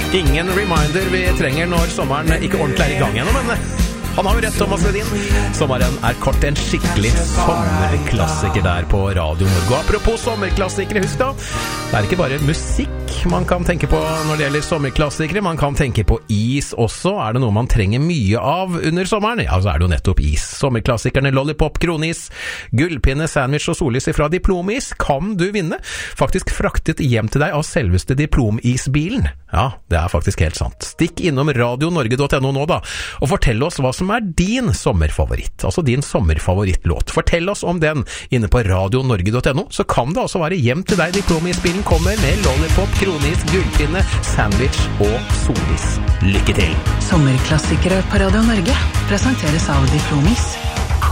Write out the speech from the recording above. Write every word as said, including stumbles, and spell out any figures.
Ingen reminder vi trenger når sommeren ikke ordentlig er i gang ennå, men han har jo rett, Thomas Ledin. Sommeren er kort, en skikkelig sommerklassiker der på Radio Norge. Apropos sommerklassikere, husk da, det er ikke bare musikk man kan tenke på når det gjelder sommerklassikere, man kan tenke på is også. Er det noe man trenger mye av under sommeren? Ja, så er det jo nettopp is. Sommerklassikerne Lollipop, Kronis, Gullpinne, Sandwich og Solis fra Diplomis kan du vinne. Faktisk fraktet hjem til deg av selveste Diplomisbilen. Ja, det er faktisk helt sant. Stikk innom radio norge punktum no nå da, og fortell oss hva som er din sommerfavoritt, altså din sommerfavorittlåt. Fortell oss om den inne på radio norge punktum no, så kan det altså være hjem til deg Diplomisbilen kommer med Lollipop, Kronis, Gullpinne, Sandwich og Solis. Lykke til! Sommerklassikere på Radio Norge presenteres av Diplomis.